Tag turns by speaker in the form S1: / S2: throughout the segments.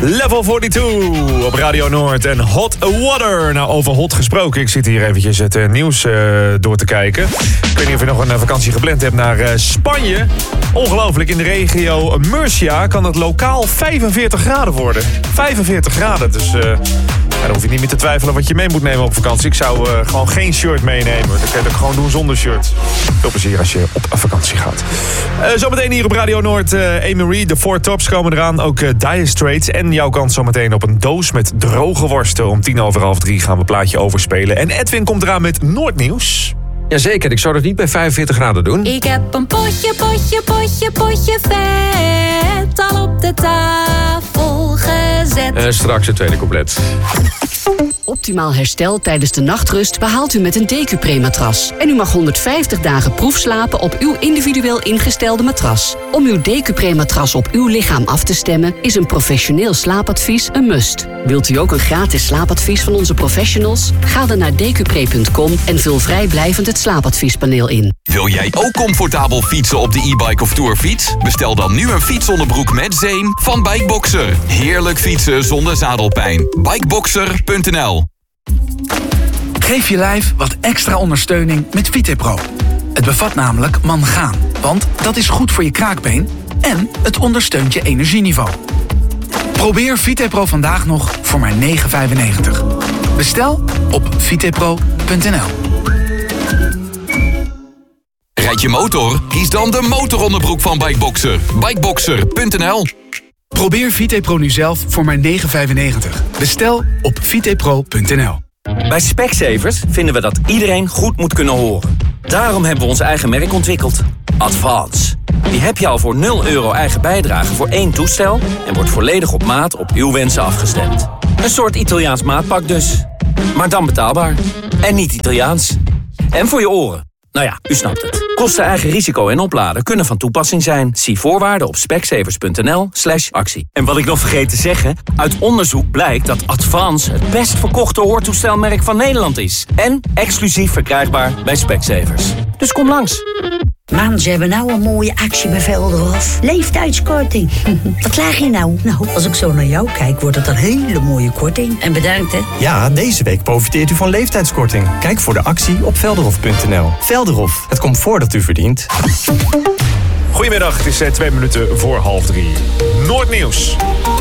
S1: Level 42 op Radio Noord en Hot Water. Nou, over hot gesproken. Ik zit hier eventjes het nieuws door te kijken. Ik weet niet of je nog een vakantie gepland hebt naar Spanje. Ongelooflijk, in de regio Murcia kan het lokaal 45 graden worden. 45 graden, dus dan hoef je niet meer te twijfelen wat je mee moet nemen op vakantie. Ik zou gewoon geen shirt meenemen. Dat kan je ook gewoon doen zonder shirt. Veel plezier als je op vakantie gaat. Zometeen hier op Radio Noord, Amerie. De 4 Tops komen eraan. Ook Dire Straits. En jouw kans zometeen op een doos met droge worsten. Om 2:50 gaan we een plaatje overspelen. En Edwin komt eraan met Noordnieuws.
S2: Jazeker, ik zou dat niet bij 45 graden doen.
S3: Ik heb een potje vet al op de tafel gezet.
S2: Straks het tweede couplet.
S4: Optimaal herstel tijdens de nachtrust behaalt u met een Decupre-matras. En u mag 150 dagen proefslapen op uw individueel ingestelde matras. Om uw Decupre-matras op uw lichaam af te stemmen is een professioneel slaapadvies een must. Wilt u ook een gratis slaapadvies van onze professionals? Ga dan naar decupre.com en vul vrijblijvend het slaapadviespaneel in.
S5: Wil jij ook comfortabel fietsen op de e-bike of tourfiets? Bestel dan nu een fietsonderbroek met zeem van Bikeboxer. Heerlijk fietsen zonder zadelpijn. Bikeboxer.nl.
S6: Geef je lijf wat extra ondersteuning met VitePro. Het bevat namelijk mangaan, want dat is goed voor je kraakbeen en het ondersteunt je energieniveau. Probeer VitePro vandaag nog voor maar €9,95. Bestel op vitepro.nl.
S5: Rijd je motor? Kies dan de motoronderbroek van Bikeboxer. Bikeboxer.nl.
S6: Probeer VitePro nu zelf voor maar €9,95. Bestel op vitepro.nl.
S7: Bij Specsavers vinden we dat iedereen goed moet kunnen horen. Daarom hebben we ons eigen merk ontwikkeld. Advance. Die heb je al voor €0 eigen bijdrage voor 1 toestel en wordt volledig op maat op uw wensen afgestemd. Een soort Italiaans maatpak dus. Maar dan betaalbaar. En niet Italiaans. En voor je oren. Nou ja, u snapt het. Kosten, eigen risico en opladen kunnen van toepassing zijn. Zie voorwaarden op specsavers.nl/actie. En wat ik nog vergeet te zeggen, uit onderzoek blijkt dat Advance het best verkochte hoortoestelmerk van Nederland is. En exclusief verkrijgbaar bij Specsavers. Dus kom langs.
S8: Man, ze hebben nou een mooie actie bij Velderhof. Leeftijdskorting. Wat krijg je nou? Nou, als ik zo naar jou kijk, wordt het een hele mooie korting. En bedankt, hè?
S9: Ja, deze week profiteert u van leeftijdskorting. Kijk voor de actie op velderhof.nl. Velderhof, het comfort dat u verdient.
S1: Goedemiddag, het is 2 minuten voor 2:30. Noordnieuws.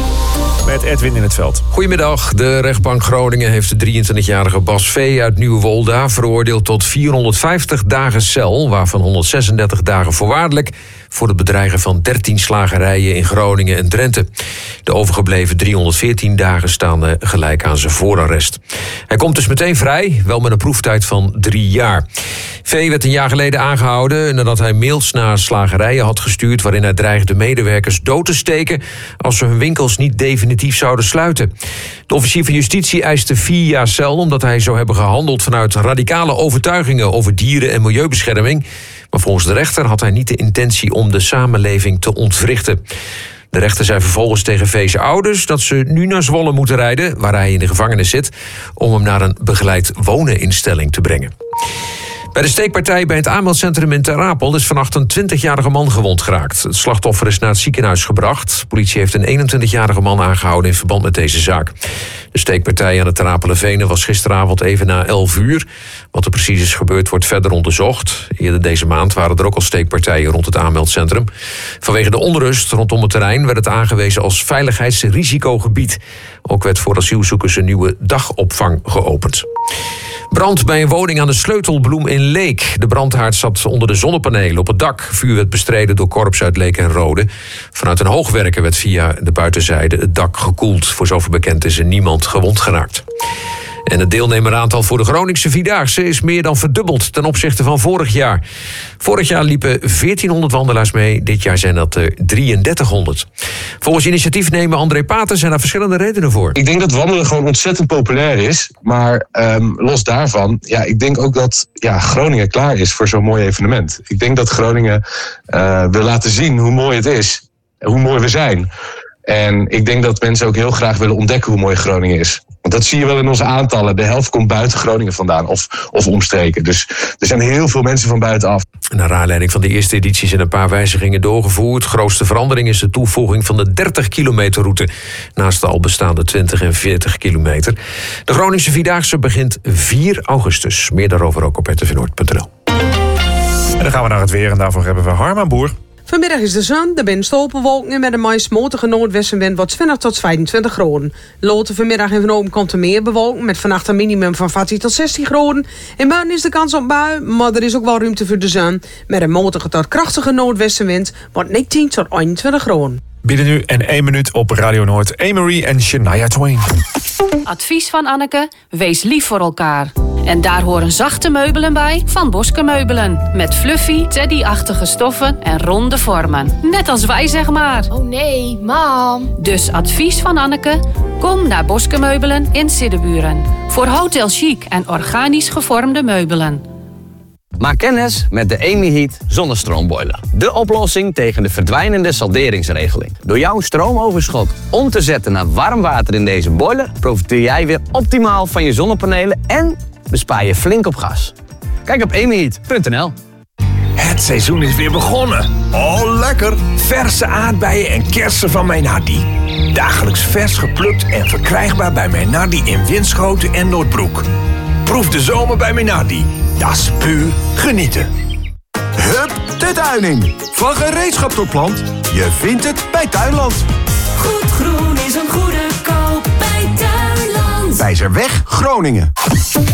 S1: Met Edwin in het veld.
S2: Goedemiddag. De rechtbank Groningen heeft de 23-jarige Bas V. uit Nieuwolda veroordeeld tot 450 dagen cel, waarvan 136 dagen voorwaardelijk, voor het bedreigen van 13 slagerijen in Groningen en Drenthe. De overgebleven 314 dagen staan gelijk aan zijn voorarrest. Hij komt dus meteen vrij, wel met een proeftijd van 3 jaar. V. werd een jaar geleden aangehouden nadat hij mails naar slagerijen had gestuurd waarin hij dreigde medewerkers dood te steken als ze hun winkels niet definitief zouden sluiten. De officier van justitie eiste 4 jaar cel omdat hij zou hebben gehandeld vanuit radicale overtuigingen over dieren- en milieubescherming. Maar volgens de rechter had hij niet de intentie om de samenleving te ontwrichten. De rechter zei vervolgens tegen V's ouders dat ze nu naar Zwolle moeten rijden, waar hij in de gevangenis zit, om hem naar een begeleid wonen-instelling te brengen. Bij de steekpartij bij het aanmeldcentrum in Ter Apel is vannacht een 20-jarige man gewond geraakt. Het slachtoffer is naar het ziekenhuis gebracht. De politie heeft een 21-jarige man aangehouden in verband met deze zaak. De steekpartij aan de Ter Apelenvenen was gisteravond even na 11 uur. Wat er precies is gebeurd wordt verder onderzocht. Eerder deze maand waren er ook al steekpartijen rond het aanmeldcentrum. Vanwege de onrust rondom het terrein werd het aangewezen als veiligheidsrisicogebied. Ook werd voor asielzoekers een nieuwe dagopvang geopend. Brand bij een woning aan de Sleutelbloem in Leek. De brandhaard zat onder de zonnepanelen op het dak. Vuur werd bestreden door korps uit Leek en Rode. Vanuit een hoogwerker werd via de buitenzijde het dak gekoeld. Voor zover bekend is er niemand gewond geraakt. En het deelnemeraantal voor de Groningse Vierdaagse is meer dan verdubbeld ten opzichte van vorig jaar. Vorig jaar liepen 1400 wandelaars mee, dit jaar zijn dat 3300. Volgens initiatiefnemer André Pater zijn daar verschillende redenen voor.
S10: Ik denk dat wandelen gewoon ontzettend populair is. Maar los daarvan, ik denk ook dat Groningen klaar is voor zo'n mooi evenement. Ik denk dat Groningen wil laten zien hoe mooi het is, hoe mooi we zijn. En ik denk dat mensen ook heel graag willen ontdekken hoe mooi Groningen is. Want dat zie je wel in onze aantallen. De helft komt buiten Groningen vandaan of omstreken. Dus er zijn heel veel mensen van buitenaf.
S2: Naar aanleiding van de eerste editie zijn een paar wijzigingen doorgevoerd. Grootste verandering is de toevoeging van de 30 kilometer route naast de al bestaande 20 en 40 kilometer. De Groningse Vierdaagse begint 4 augustus. Meer daarover ook op rtvnoord.nl.
S1: En dan gaan we naar het weer en daarvoor hebben we Harma Boer.
S11: Vanmiddag is de zon, er zijn stolpenwolken met een meest matige noordwestenwind wordt 20 tot 25 graden. Later vanmiddag en vanavond komt er meer bewolking met vannacht een minimum van 14 tot 16 graden. In buiten is de kans op bui, maar er is ook wel ruimte voor de zon. Met een matige tot krachtige noordwestenwind wordt 19 tot 21 graden.
S1: Binnen nu en 1 minuut op Radio Noord. Anne-Marie en Shania Twain.
S3: Advies van Anneke, wees lief voor elkaar. En daar horen zachte meubelen bij van Boske Meubelen. Met fluffy, teddy-achtige stoffen en ronde vormen. Net als wij, zeg maar.
S12: Oh nee, mam.
S3: Dus advies van Anneke, kom naar Boske Meubelen in Siddeburen. Voor Hotel Chic en organisch gevormde meubelen.
S13: Maak kennis met de Emi-Heat zonnestromboiler. De oplossing tegen de verdwijnende salderingsregeling. Door jouw stroomoverschot om te zetten naar warm water in deze boiler profiteer jij weer optimaal van je zonnepanelen en bespaar je flink op gas. Kijk op emiheat.nl.
S14: Het seizoen is weer begonnen. Oh, lekker! Verse aardbeien en kersen van Meinardi. Dagelijks vers geplukt en verkrijgbaar bij Meinardi in Winschoten en Noordbroek. Proef de zomer bij Meinardi. Dat is puur genieten.
S15: Hup, de tuining. Van gereedschap tot plant. Je vindt het bij Tuinland.
S16: Goed groen is een goede koop bij Tuinland.
S15: Wijzerweg, Groningen.